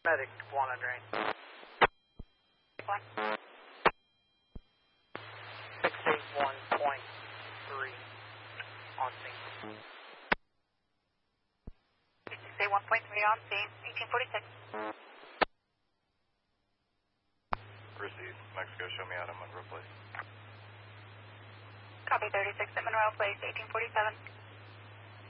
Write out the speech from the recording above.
Medic 1 on drain. 1. 681.3 on scene. 681.3 on scene, 1846. Received. Mexico, show me out on Monroe Place. Copy 36 at Monroe Place, 1847.